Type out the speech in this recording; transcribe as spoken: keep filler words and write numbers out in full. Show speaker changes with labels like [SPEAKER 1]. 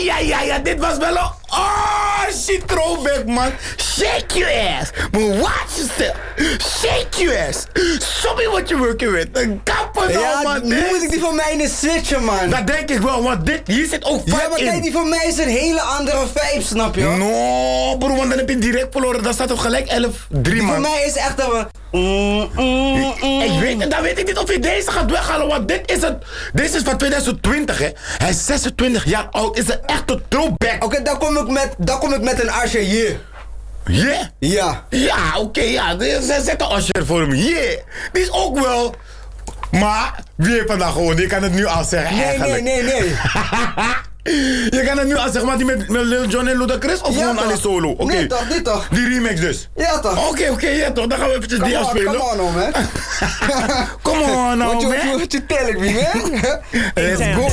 [SPEAKER 1] ja, ja, ja. Dit was wel een... Oh, shit, throwback, man. Shake your ass. But watch yourself. Shake your ass. Show me what you're working with. Een kapper nou,
[SPEAKER 2] Ja,
[SPEAKER 1] man.
[SPEAKER 2] nu
[SPEAKER 1] Dit-
[SPEAKER 2] moet ik die van mij in de switchen, man.
[SPEAKER 1] Dat denk ik wel, want dit, hier zit ook vibe
[SPEAKER 2] Ja, maar
[SPEAKER 1] in.
[SPEAKER 2] kijk, die van mij is een hele andere vibe, snap je?
[SPEAKER 1] No, bro, want dan heb je direct verloren. Dan staat het gelijk elf drie,
[SPEAKER 2] Die
[SPEAKER 1] man.
[SPEAKER 2] van mij is echt een... Mm, mm, mm.
[SPEAKER 1] Ik weet het, dan weet ik niet of je deze gaat weghalen, want dit is het. Deze is van twintig twintig, hè. Hij is zesentwintig jaar oud, is een echte throwback.
[SPEAKER 2] Oké, dan kom ik met, dan kom ik met een Asher, yeah.
[SPEAKER 1] Yeah?
[SPEAKER 2] Ja.
[SPEAKER 1] Ja, oké, ja. Zet zet een Usher voor hem. Yeah. Die is ook wel. Maar, wie heeft vandaag gewoon? Je kan het nu al zeggen,
[SPEAKER 2] Nee,
[SPEAKER 1] eigenlijk.
[SPEAKER 2] nee, nee, nee.
[SPEAKER 1] Je kan het nu al zeggen, maar die met, met Lil Jon en Ludacris of
[SPEAKER 2] Ja,
[SPEAKER 1] gewoon
[SPEAKER 2] toch?
[SPEAKER 1] alleen solo? Oké.
[SPEAKER 2] Nee, toch, niet toch?
[SPEAKER 1] Die remix dus?
[SPEAKER 2] Ja, toch?
[SPEAKER 1] Oké, oké, ja toch. Dan gaan we eventjes die
[SPEAKER 2] Come on,
[SPEAKER 1] afspelen.
[SPEAKER 2] come on, oh, man.
[SPEAKER 1] Come on, now,
[SPEAKER 2] What you, what
[SPEAKER 1] man.
[SPEAKER 2] you, what you telling me, man?
[SPEAKER 1] Let's go.